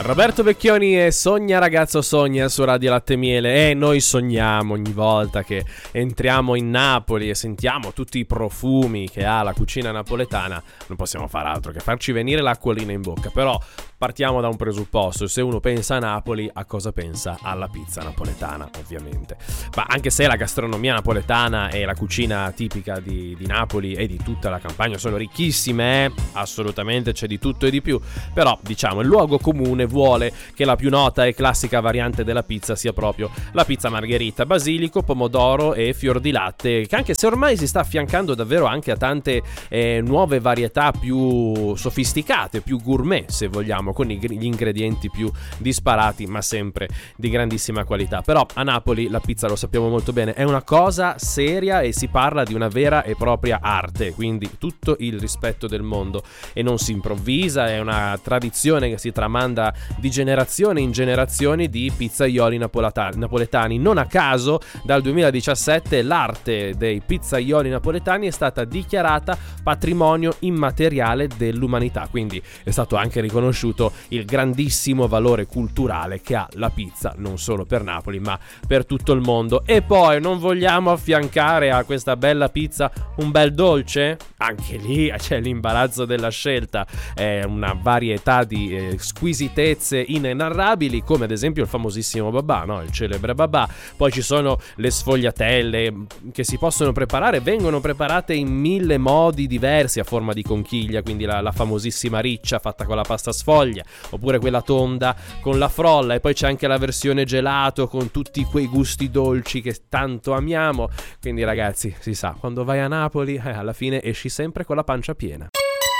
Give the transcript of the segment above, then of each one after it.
Roberto Vecchioni e Sogna ragazzo sogna su Radio Latte e Miele. E noi sogniamo ogni volta che entriamo in Napoli e sentiamo tutti i profumi che ha la cucina napoletana. Non possiamo fare altro che farci venire l'acquolina in bocca. Però partiamo da un presupposto: se uno pensa a Napoli, a cosa pensa? Alla pizza napoletana, ovviamente. Ma anche se la gastronomia napoletana e la cucina tipica di Napoli e di tutta la Campania sono ricchissime, assolutamente c'è di tutto e di più. Però diciamo il luogo comune vuole che la più nota e classica variante della pizza sia proprio la pizza margherita, basilico, pomodoro e fior di latte, che anche se ormai si sta affiancando davvero anche a tante nuove varietà più sofisticate, più gourmet se vogliamo, con gli ingredienti più disparati ma sempre di grandissima qualità. Però a Napoli la pizza, lo sappiamo molto bene, è una cosa seria e si parla di una vera e propria arte, quindi tutto il rispetto del mondo e non si improvvisa, è una tradizione che si tramanda di generazione in generazione di pizzaioli napoletani. Non a caso dal 2017 l'arte dei pizzaioli napoletani è stata dichiarata patrimonio immateriale dell'umanità, quindi è stato anche riconosciuto il grandissimo valore culturale che ha la pizza, non solo per Napoli ma per tutto il mondo. E poi non vogliamo affiancare a questa bella pizza un bel dolce? Anche lì c'è l'imbarazzo della scelta, è una varietà di squisitezze inenarrabili, come ad esempio il famosissimo babà, no? Il celebre babà. Poi ci sono le sfogliatelle che si possono preparare, vengono preparate in 1000 modi diversi a forma di conchiglia, quindi la famosissima riccia fatta con la pasta sfoglia, oppure quella tonda con la frolla, e poi c'è anche la versione gelato con tutti quei gusti dolci che tanto amiamo. Quindi ragazzi, si sa, quando vai a Napoli alla fine esci sempre con la pancia piena.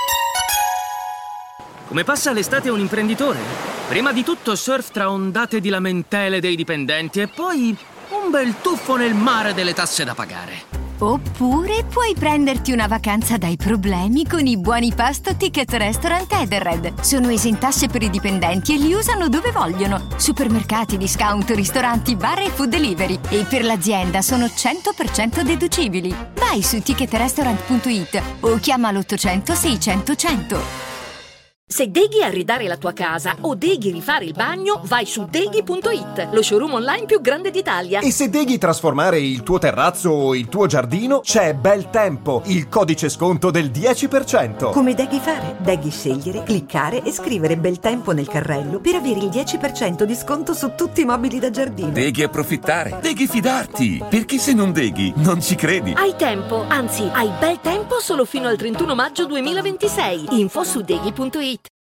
Come passa l'estate un imprenditore? Prima di tutto surf tra ondate di lamentele dei dipendenti e poi un bel tuffo nel mare delle tasse da pagare. Oppure puoi prenderti una vacanza dai problemi con i buoni pasto Ticket Restaurant Edenred. Sono esentasse per i dipendenti e li usano dove vogliono. Supermercati, discount, ristoranti, bar e food delivery. E per l'azienda sono 100% deducibili. Vai su ticketrestaurant.it o chiama l'800 600 100. Se deghi arredare la tua casa o deghi rifare il bagno, vai su deghi.it, lo showroom online più grande d'Italia. E se deghi trasformare il tuo terrazzo o il tuo giardino, c'è Bel Tempo, il codice sconto del 10%. Come deghi fare? Deghi scegliere, cliccare e scrivere Bel Tempo nel carrello per avere il 10% di sconto su tutti i mobili da giardino. Deghi approfittare, deghi fidarti, perché se non deghi non ci credi. Hai tempo, anzi hai bel tempo solo fino al 31 maggio 2026. Info su deghi.it.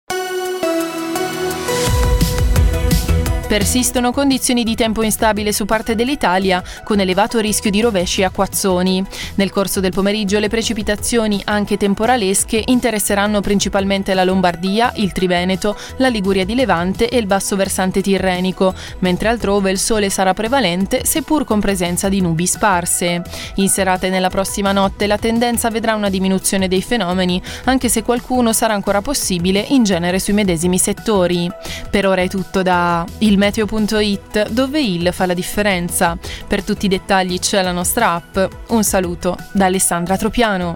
Persistono condizioni di tempo instabile su parte dell'Italia, con elevato rischio di rovesci e acquazzoni. Nel corso del pomeriggio le precipitazioni, anche temporalesche, interesseranno principalmente la Lombardia, il Triveneto, la Liguria di Levante e il basso versante tirrenico, mentre altrove il sole sarà prevalente, seppur con presenza di nubi sparse. In serata e nella prossima notte la tendenza vedrà una diminuzione dei fenomeni, anche se qualcuno sarà ancora possibile, in genere sui medesimi settori. Per ora è tutto da ilmeteo.it, dove il fa la differenza. Per tutti i dettagli c'è la nostra app. Un saluto da Alessandra Tropiano.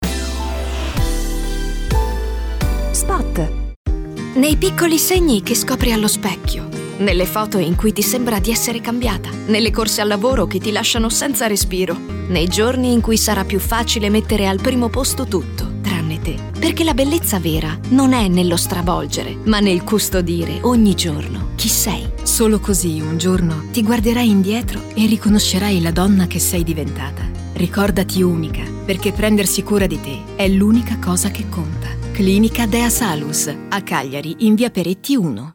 Spot. Nei piccoli segni che scopri allo specchio, nelle foto in cui ti sembra di essere cambiata, nelle corse al lavoro che ti lasciano senza respiro, nei giorni in cui sarà più facile mettere al primo posto tutto, tranne te. Perché la bellezza vera non è nello stravolgere, ma nel custodire ogni giorno chi sei. Solo così un giorno ti guarderai indietro e riconoscerai la donna che sei diventata. Ricordati unica, perché prendersi cura di te è l'unica cosa che conta. Clinica Dea Salus, a Cagliari, in via Peretti 1.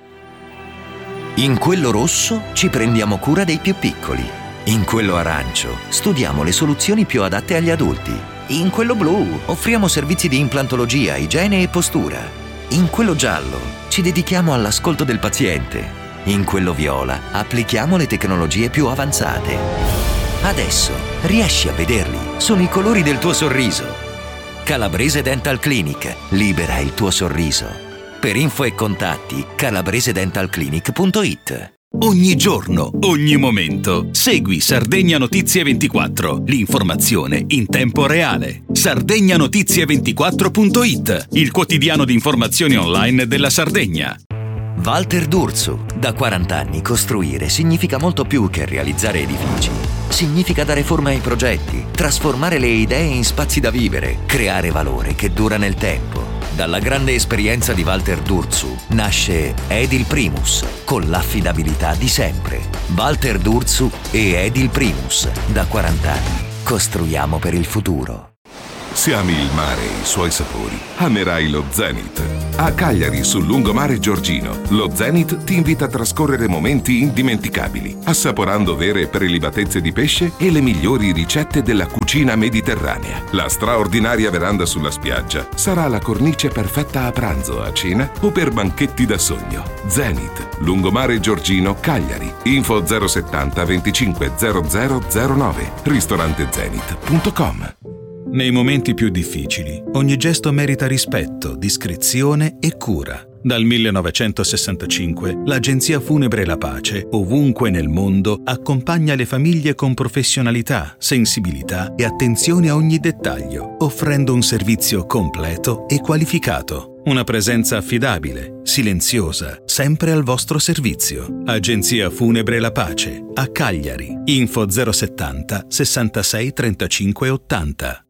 In quello rosso ci prendiamo cura dei più piccoli. In quello arancio studiamo le soluzioni più adatte agli adulti. In quello blu offriamo servizi di implantologia, igiene e postura. In quello giallo ci dedichiamo all'ascolto del paziente. In quello viola applichiamo le tecnologie più avanzate. Adesso riesci a vederli, sono i colori del tuo sorriso. Calabrese Dental Clinic, libera il tuo sorriso. Per info e contatti calabrasedentalclinic.it. Ogni giorno, ogni momento, segui Sardegna Notizie 24, l'informazione in tempo reale. Sardegnotizie24.it, il quotidiano di informazioni online della Sardegna. Walter D'Urso. Da 40 anni costruire significa molto più che realizzare edifici. Significa dare forma ai progetti, trasformare le idee in spazi da vivere, creare valore che dura nel tempo. Dalla grande esperienza di Walter D'Urso nasce Edil Primus, con l'affidabilità di sempre. Walter D'Urso e Edil Primus. Da 40 anni costruiamo per il futuro. Se ami il mare e i suoi sapori, amerai lo Zenith. A Cagliari, sul lungomare Giorgino, lo Zenith ti invita a trascorrere momenti indimenticabili, assaporando vere prelibatezze di pesce e le migliori ricette della cucina mediterranea. La straordinaria veranda sulla spiaggia sarà la cornice perfetta a pranzo, a cena o per banchetti da sogno. Zenith, lungomare Giorgino, Cagliari. Info 070 25 0009. ristorantezenith.com. Nei momenti più difficili, ogni gesto merita rispetto, discrezione e cura. Dal 1965, l'Agenzia Funebre La Pace, ovunque nel mondo, accompagna le famiglie con professionalità, sensibilità e attenzione a ogni dettaglio, offrendo un servizio completo e qualificato. Una presenza affidabile, silenziosa, sempre al vostro servizio. Agenzia Funebre La Pace, a Cagliari. Info 070 66 35 80.